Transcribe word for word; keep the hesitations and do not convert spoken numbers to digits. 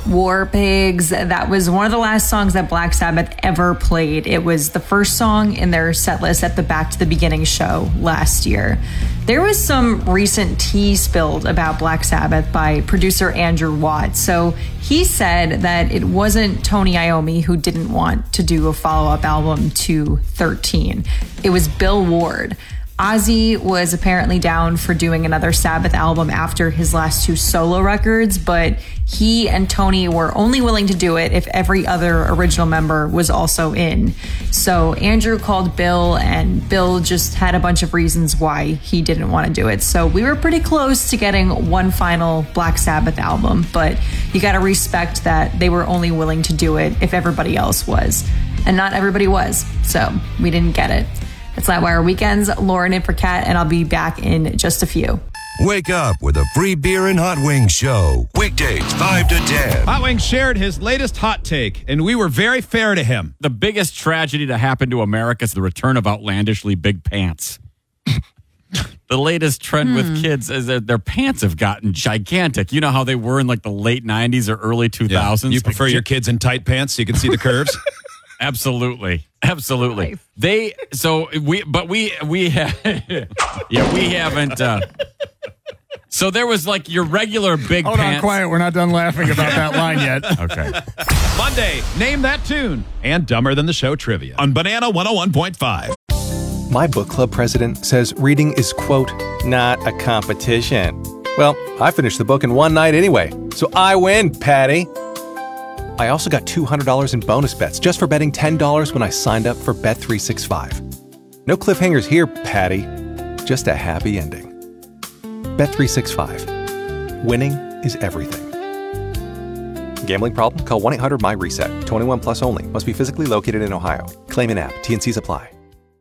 War Pigs. That was one of the last songs that Black Sabbath ever played. It was the first song in their set list at the Back to the Beginning show last year. There was some recent tea spilled about Black Sabbath by producer Andrew Watt. So he said that it wasn't Tony Iommi who didn't want to do a follow-up album to thirteen. It was Bill Ward. Ozzy was apparently down for doing another Sabbath album after his last two solo records, but he and Tony were only willing to do it if every other original member was also in. So Andrew called Bill, and Bill just had a bunch of reasons why he didn't want to do it. So we were pretty close to getting one final Black Sabbath album, but you got to respect that they were only willing to do it if everybody else was. And not everybody was, so we didn't get it. It's Livewire Weekends. Lauren in for Kat, and I'll be back in just a few. Wake up with a free beer and hot wings show. Weekdays, five to ten. Hot Wings shared his latest hot take, and we were very fair to him. The biggest tragedy to happen to America is the return of outlandishly big pants. The latest trend hmm. with kids is that their pants have gotten gigantic. You know how they were in like the late nineties or early two thousands? Yeah. You prefer like, your kids in tight pants so you can see the curves? Absolutely. Absolutely. Life. They, so we, but we, we, ha- yeah, we haven't, uh, so there was like your regular big Hold pants. on, quiet. We're not done laughing about that line yet. Okay. Monday, Name That Tune, and Dumber Than the Show trivia on Banana one oh one point five. My book club president says reading is, quote, not a competition. Well, I finished the book in one night anyway, so I win, Patty. I also got two hundred dollars in bonus bets just for betting ten dollars when I signed up for Bet three sixty-five. No cliffhangers here, Patty. Just a happy ending. Bet three sixty-five. Winning is everything. Gambling problem? Call one eight hundred M Y RESET. twenty-one plus only. Must be physically located in Ohio. Claim in app. T and C's apply.